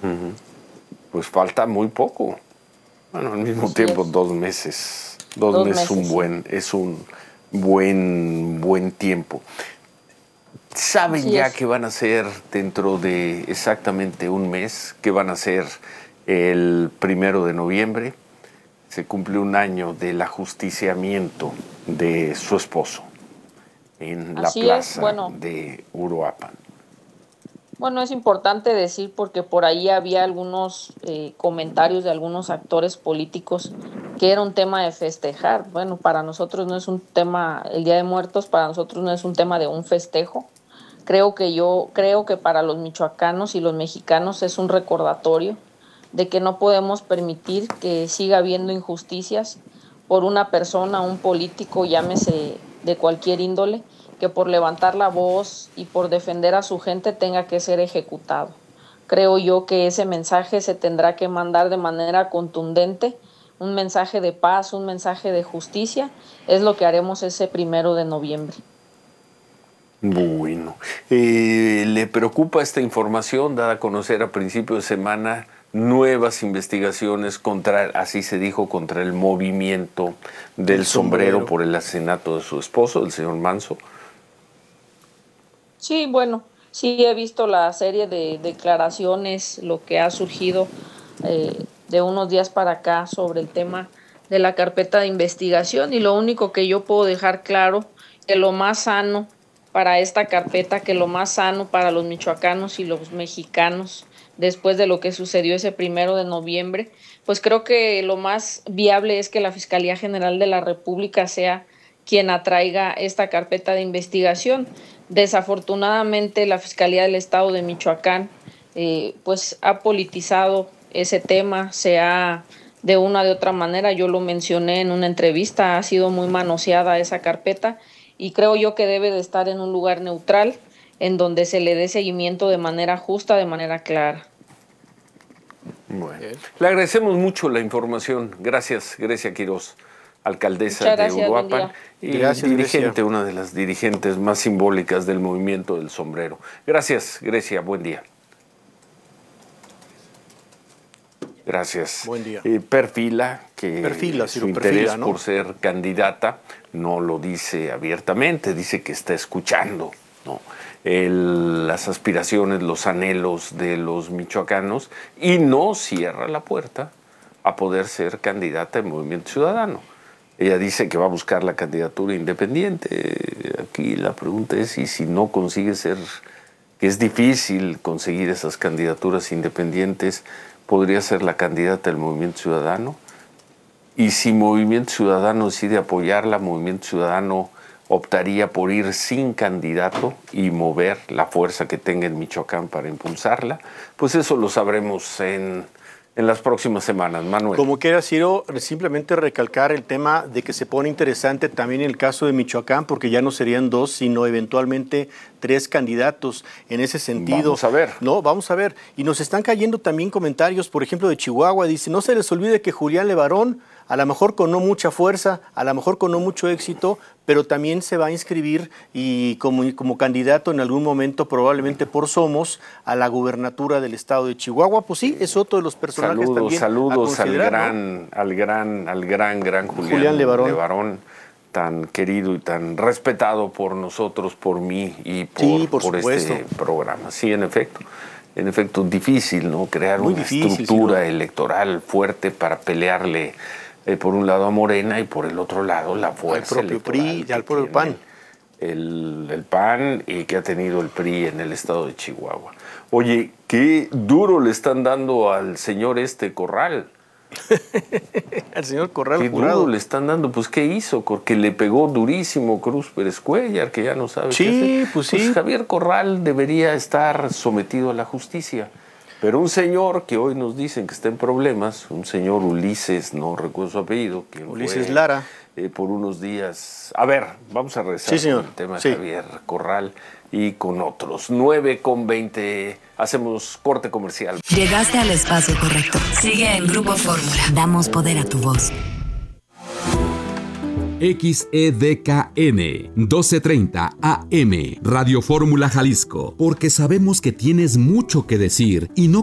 Pues falta muy poco. Bueno, al mismo tiempo, 2 meses. 2 meses es un buen tiempo. ¿Saben ya qué van a hacer dentro de exactamente un mes? ¿Qué van a hacer el 1 de noviembre? Se cumple 1 año del ajusticiamiento de su esposo en la plaza de Uruapan. Bueno, es importante decir porque por ahí había algunos comentarios de algunos actores políticos que era un tema de festejar. Bueno, para nosotros no es un tema, el Día de Muertos para nosotros no es un tema de un festejo. Creo que para los michoacanos y los mexicanos es un recordatorio de que no podemos permitir que siga habiendo injusticias por una persona, un político, llámese de cualquier índole, que por levantar la voz y por defender a su gente tenga que ser ejecutado. Creo yo que ese mensaje se tendrá que mandar de manera contundente, un mensaje de paz, un mensaje de justicia, es lo que haremos ese 1 de noviembre. Bueno, ¿le preocupa esta información dada a conocer a principio de semana nuevas investigaciones así se dijo, contra el movimiento del sombrero por el asesinato de su esposo, el señor Manso? Sí, bueno, sí he visto la serie de declaraciones, lo que ha surgido de unos días para acá sobre el tema de la carpeta de investigación, y lo único que yo puedo dejar claro, que lo más sano para esta carpeta, que lo más sano para los michoacanos y los mexicanos después de lo que sucedió ese 1 de noviembre, pues creo que lo más viable es que la Fiscalía General de la República sea quien atraiga esta carpeta de investigación. Desafortunadamente, la Fiscalía del Estado de Michoacán pues ha politizado ese tema, de una de otra manera, yo lo mencioné en una entrevista, ha sido muy manoseada esa carpeta y creo yo que debe de estar en un lugar neutral, en donde se le dé seguimiento de manera justa, de manera clara. Bueno, le agradecemos mucho la información. Gracias, Grecia Quiroz, alcaldesa de Uruapan y dirigente, una de las dirigentes más simbólicas del movimiento del sombrero. Gracias, Grecia, buen día. Gracias. Buen día. Perfila su interés por ser candidata, no lo dice abiertamente, dice que está escuchando, ¿no?, las aspiraciones, los anhelos de los michoacanos y no cierra la puerta a poder ser candidata en Movimiento Ciudadano. Ella dice que va a buscar la candidatura independiente. Aquí la pregunta es, ¿y si no consigue ser, que es difícil conseguir esas candidaturas independientes, podría ser la candidata del Movimiento Ciudadano? Y si Movimiento Ciudadano decide apoyarla, Movimiento Ciudadano optaría por ir sin candidato y mover la fuerza que tenga en Michoacán para impulsarla. Pues eso lo sabremos en las próximas semanas, Manuel. Como quiera, Ciro, simplemente recalcar el tema de que se pone interesante también el caso de Michoacán, porque ya no serían 2, sino eventualmente 3 candidatos en ese sentido. Vamos a ver. No, vamos a ver. Y nos están cayendo también comentarios, por ejemplo, de Chihuahua. Dice, no se les olvide que Julián Levarón, a lo mejor con no mucha fuerza, a lo mejor con no mucho éxito, pero también se va a inscribir y como candidato en algún momento, probablemente por Somos, a la gubernatura del estado de Chihuahua. Pues sí, es otro de los personajes también. Saludos al gran Julián Levarón, tan querido y tan respetado por nosotros, por mí y por este programa. Sí, en efecto, difícil, ¿no? Crear una estructura electoral fuerte para pelearle por un lado a Morena y por el otro lado la fuerza al propio PRI y al propio PAN. El PAN y que ha tenido el PRI en el estado de Chihuahua. Oye, qué duro le están dando al señor Corral. Al señor Corral qué Jurado. Duro le están dando. Pues, ¿qué hizo? Porque le pegó durísimo Cruz Pérez Cuéllar, que ya no sabe qué hacer. Pues sí. Javier Corral debería estar sometido a la justicia. Pero un señor que hoy nos dicen que está en problemas, un señor Ulises, no recuerdo su apellido. Ulises Lara. Por unos días. A ver, vamos a regresar con el tema de Javier Corral y con otros. 9:20. Hacemos corte comercial. Llegaste al espacio correcto. Sigue en Grupo Fórmula. Damos poder a tu voz. XEDKN 1230 AM Radio Fórmula Jalisco, porque sabemos que tienes mucho que decir y no